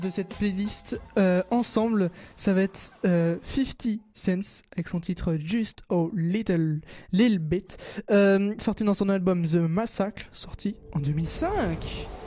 de cette playlist ensemble, ça va être 50 Cent avec son titre Just a Little Bit, sorti dans son album The Massacre, sorti en 2005.